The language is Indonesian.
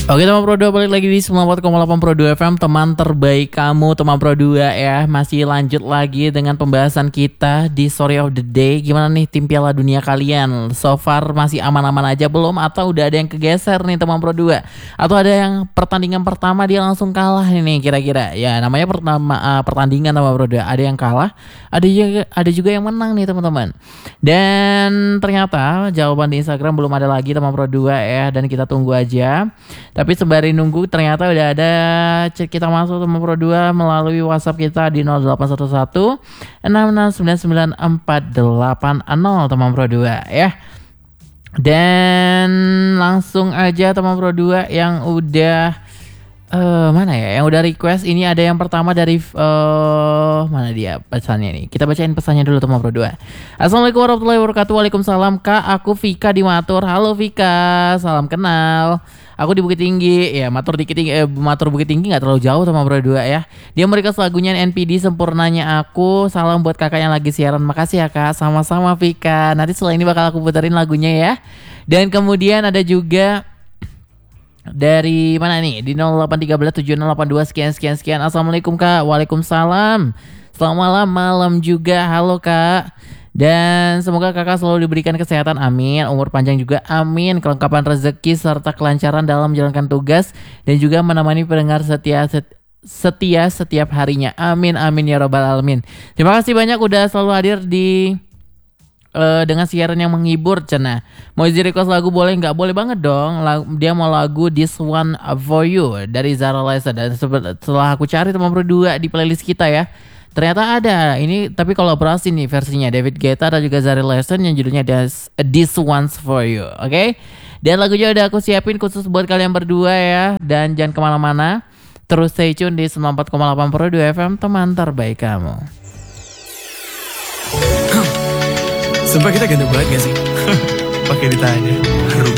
Oke teman Pro 2, balik lagi di 94,8 Pro 2 FM, teman terbaik kamu, teman Pro 2 ya. Masih lanjut lagi dengan pembahasan kita di Story of the Day. Gimana nih tim Piala Dunia kalian? So far masih aman-aman aja belum? Atau udah ada yang kegeser nih teman Pro 2? Atau ada yang pertandingan pertama dia langsung kalah ini kira-kira? Ya namanya pertandingan teman Pro 2. Ada yang kalah, ada juga yang menang nih teman-teman. Dan ternyata jawaban di Instagram belum ada lagi teman Pro 2 ya. Dan kita tunggu aja. Tapi sembari nunggu ternyata udah ada chat kita masuk teman Pro 2 melalui WhatsApp kita di 0811 66994880 teman Pro 2 ya. Dan langsung aja teman Pro 2 yang udah mana ya? Yang udah request ini ada yang pertama dari mana dia pesannya nih? Kita bacain pesannya dulu teman Pro 2. Assalamualaikum warahmatullahi wabarakatuh. Waalaikumsalam Kak, aku Vika di Matur. Halo Vika, salam kenal. Aku di Bukit Tinggi, ya Matur Bukit Tinggi nggak terlalu jauh sama Bro 2 ya. Dia merequest lagunya NPD Sempurnanya Aku. Salam buat kakak yang lagi siaran. Makasih ya kak, sama-sama Vika. Nanti setelah ini bakal aku puterin lagunya ya. Dan kemudian ada juga dari mana nih? Di 08137082 sekian. Assalamualaikum kak. Waalaikumsalam. Selamat malam juga. Halo kak. Dan semoga kakak selalu diberikan kesehatan, amin. Umur panjang juga, amin. Kelengkapan rezeki serta kelancaran dalam menjalankan tugas. Dan juga menemani pendengar setia setiap harinya, amin ya robbal alamin. Terima kasih banyak udah selalu hadir di dengan siaran yang menghibur. Cena mau isi request lagu boleh nggak? Boleh banget dong. Dia mau lagu This One For You dari Zara Larsson. Dan setelah aku cari teman berdua di playlist kita ya, ternyata ada ini, tapi kolaborasi nih versinya David Guetta dan juga Zari Larsson yang judulnya This One's For You. Oke? Dan lagunya udah aku siapin khusus buat kalian berdua ya. Dan jangan kemana-mana, terus stay tune di 94,8 Pro 2 FM, teman terbaik kamu. Sumpah kita ganteng banget gak sih? Pakai ditanya.